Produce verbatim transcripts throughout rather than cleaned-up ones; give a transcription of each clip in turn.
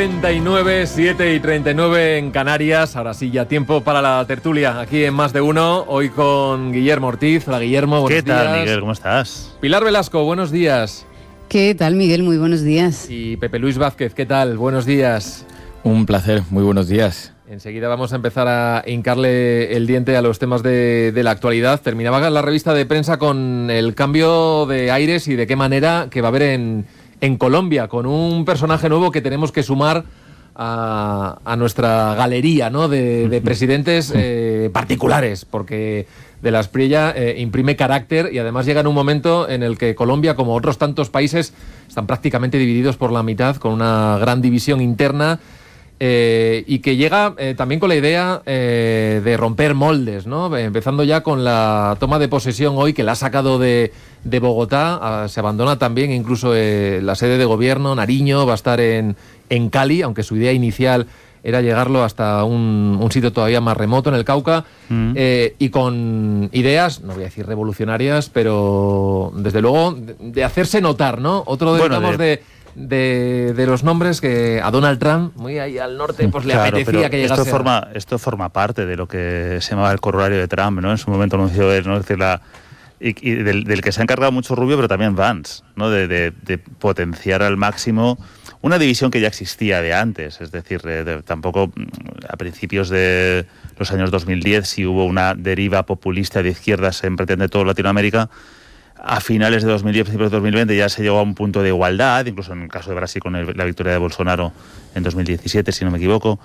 treinta y nueve, siete y treinta y nueve en Canarias. Ahora sí, ya tiempo para la tertulia aquí en Más de Uno. Hoy con Guillermo Ortiz. Hola, Guillermo, buenos días. ¿Qué tal, días. Miguel? ¿Cómo estás? Pilar Velasco, buenos días. ¿Qué tal, Miguel? Muy buenos días. Y Pepe Luis Vázquez, ¿qué tal? Buenos días. Un placer, muy buenos días. Enseguida vamos a empezar a hincarle el diente a los temas de, de la actualidad. Terminaba la revista de prensa con el cambio de aires y de qué manera que va a haber en, en Colombia, con un personaje nuevo que tenemos que sumar a, a nuestra galería, ¿no?, de, de presidentes eh, particulares, porque de la Espriella eh, imprime carácter y además llega en un momento en el que Colombia, como otros tantos países, están prácticamente divididos por la mitad, con una gran división interna. Eh, y que llega eh, también con la idea eh, de romper moldes, ¿no? Empezando ya con la toma de posesión hoy, que la ha sacado de, de Bogotá. Ah, se abandona también incluso eh, la sede de gobierno. Nariño va a estar en, en Cali, aunque su idea inicial era llegarlo hasta un, un sitio todavía más remoto, en el Cauca, mm. eh, y con ideas, no voy a decir revolucionarias, pero desde luego de, de hacerse notar, ¿no? Otro de, bueno, digamos, de... de De, de los nombres que a Donald Trump, muy ahí al norte, pues le claro, apetecía que llegase. Esto forma, esto forma parte de lo que se llamaba el corolario de Trump, ¿no? En su momento anunció él, ¿no? Es decir, la, y, y del, del que se ha encargado mucho Rubio, pero también Vance, ¿no? De, de, de potenciar al máximo una división que ya existía de antes. Es decir, de, de, tampoco a principios de los años dos mil diez, si hubo una deriva populista de izquierdas en prácticamente toda Latinoamérica. A finales de dos mil diez, principios de dos mil veinte ya se llegó a un punto de igualdad, incluso en el caso de Brasil con el, la victoria de Bolsonaro en dos mil diecisiete, si no me equivoco.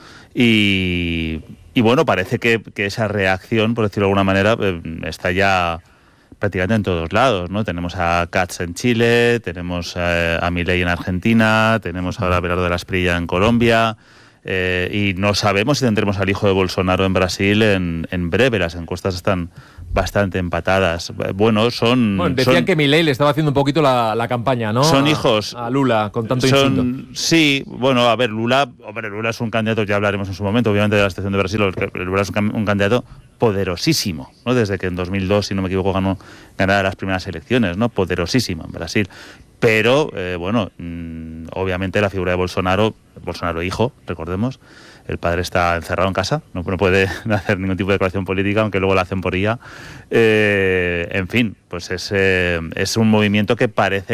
Y, y bueno, parece que, que esa reacción, por decirlo de alguna manera, eh, está ya prácticamente en todos lados, ¿no? Tenemos a Katz en Chile, tenemos eh, a Milei en Argentina, tenemos ahora a Abelardo de la Espriella en Colombia. Eh, y no sabemos si tendremos al hijo de Bolsonaro en Brasil en, en breve. Las encuestas están bastante empatadas. Bueno, son... Bueno, decían son, que Milei le estaba haciendo un poquito la, la campaña, ¿no? Son a, hijos... A Lula, con tanto son, instinto. Sí, bueno, a ver, Lula... Hombre, Lula es un candidato, ya hablaremos en su momento, obviamente, de la situación de Brasil. Lula es un, un candidato poderosísimo, ¿no? Desde que en dos mil dos, si no me equivoco, ganó ganara las primeras elecciones, ¿no? Poderosísimo en Brasil. Pero, eh, bueno, mmm, obviamente la figura de Bolsonaro, Bolsonaro hijo, recordemos, el padre está encerrado en casa, no, no puede hacer ningún tipo de declaración política, aunque luego la hacen por I A. Eh, en fin, pues es, eh, es un movimiento que parece